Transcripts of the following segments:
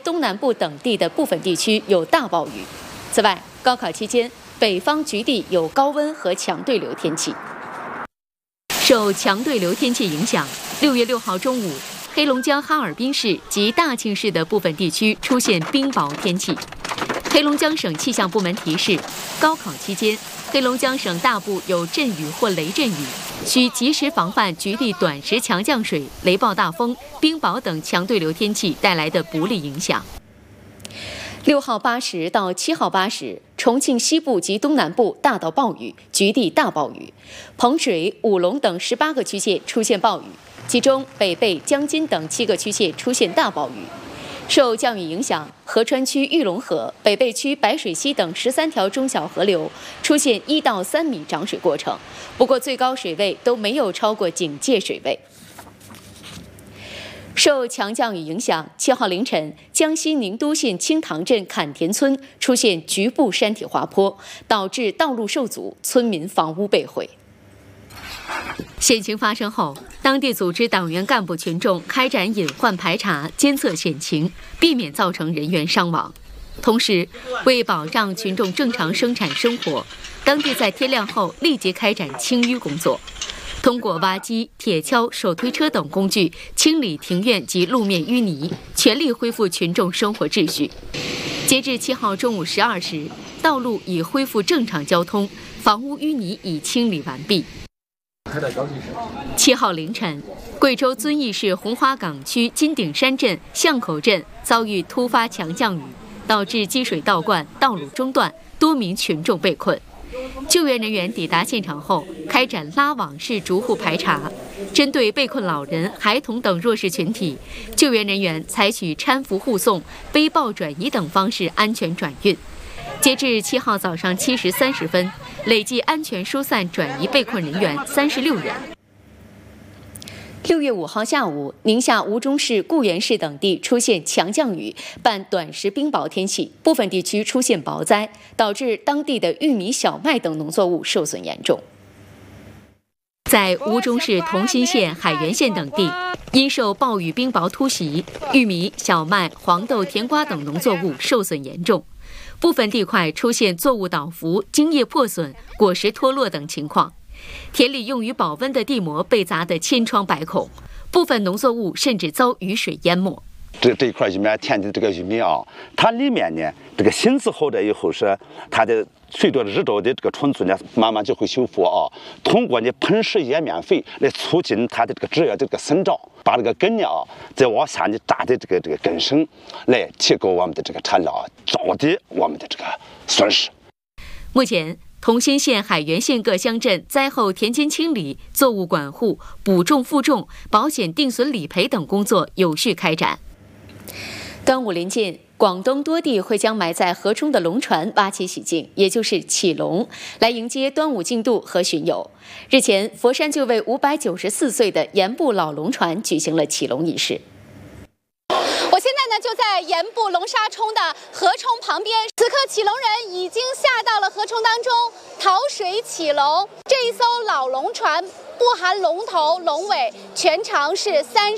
东南部等地的部分地区有大暴雨。此外，高考期间，北方局地有高温和强对流天气。受强对流天气影响，6月6号中午，黑龙江哈尔滨市及大庆市的部分地区出现冰雹天气。黑龙江省气象部门提示，高考期间，黑龙江省大部有阵雨或雷阵雨，需及时防范局地短时强降水、雷暴大风、冰雹等强对流天气带来的不利影响。6号8时到7号8时，重庆西部及东南部大到暴雨，局地大暴雨；彭水、武隆等18个区县出现暴雨，其中北碚、江津等7个区县出现大暴雨。受降雨影响，合川区玉龙河、北碚区白水溪等13条中小河流出现1到3米涨水过程，不过最高水位都没有超过警戒水位。受强降雨影响，7号凌晨，江西宁都县清塘镇坎田村出现局部山体滑坡，导致道路受阻，村民房屋被毁。险情发生后，当地组织党员干部群众开展隐患排查，监测险情，避免造成人员伤亡。同时，为保障群众正常生产生活，当地在天亮后立即开展清淤工作，通过挖机、铁锹、手推车等工具清理庭院及路面淤泥，全力恢复群众生活秩序。截至7号中午12时，道路已恢复正常交通，房屋淤泥已清理完毕。7号凌晨，贵州遵义市红花岗区金顶山镇巷口镇遭遇突发强降雨，导致积水倒灌，道路中断，多名群众被困。救援人员抵达现场后，开展拉网式逐户排查，针对被困老人、孩童等弱势群体，救援人员采取搀扶护送、背抱转移等方式安全转运。截至7号早上7时30分，累计安全疏散转移被困人员36人。6月5号下午，宁夏吴忠市、固原市等地出现强降雨伴短时冰雹天气，部分地区出现雹灾，导致当地的玉米、小麦等农作物受损严重。在吴忠市同心县、海原县等地，因受暴雨冰雹突袭，玉米、小麦、黄豆、甜瓜等农作物受损严重。部分地块出现作物倒伏、茎叶破损、果实脱落等情况，田里用于保温的地膜被砸得千疮百孔，部分农作物甚至遭雨水淹没。 这一块玉米田的这个玉米啊，它里面呢，这个芯子厚了以后是它的随着日照的这个充足呢，慢慢就会修复啊。通过呢喷施叶面肥来促进它的这个枝叶这个生长，把这个根呢再往下呢扎的这个根绳，来提高我们的这个产量，降低我们的这个损失。 目前，同心县、海原县各乡镇灾后田间清理、作物管护、补种复种、保险定损理赔等工作有序开展。端午临近，广东多地会将埋在河中的龙船挖起洗净，也就是起龙，来迎接端午竞渡和巡游。日前，佛山就为594岁的盐步老龙船举行了起龙仪式。 我现在呢就在盐步龙沙冲的河冲旁边，此刻起龙人已经下到了河冲当中，淘水起龙。这一艘老龙船不含龙头、龙尾，全长是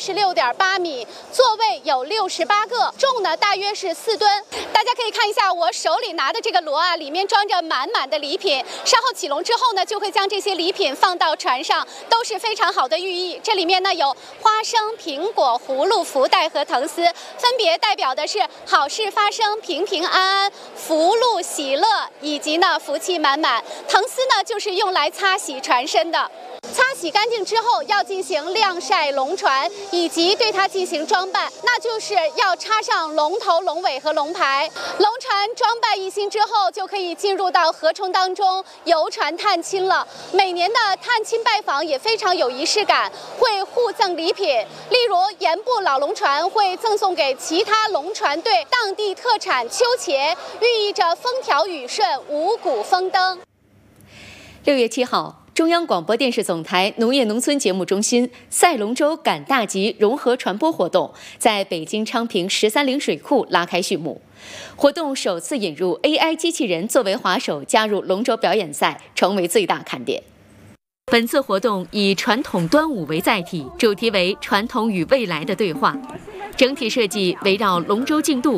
36.8米，座位有68个，重呢大约是4吨。大家可以看一下我手里拿的这个箩啊，里面装着满满的礼品。稍后起龙之后呢，就会将这些礼品放到船上，都是非常好的寓意。这里面呢有花生、苹果、葫芦、福袋和藤丝，分别代表的是好事发生、平平安安、福禄喜乐，以及呢福气满满。藤丝呢就是用来擦洗船身的。擦洗干净之后，要进行晾晒龙船，以及对它进行装扮，那就是要插上龙头、龙尾和龙牌。龙船装扮一新之后，就可以进入到河冲当中游船探亲了。每年的探亲拜访也非常有仪式感，会互赠礼品，例如盐步老龙船会赠送给其他龙船队当地特产秋茄，寓意着风调雨顺、五谷丰登。 6月7号，中央广播电视总台农业农村节目中心赛龙舟赶大集融合传播活动在北京昌平13陵水库拉开序幕。活动首次引入 AI 机器人作为划手加入龙舟表演赛，成为最大看点。本次活动以传统端午为载体，主题为传统与未来的对话。整体设计围绕龙舟竞渡、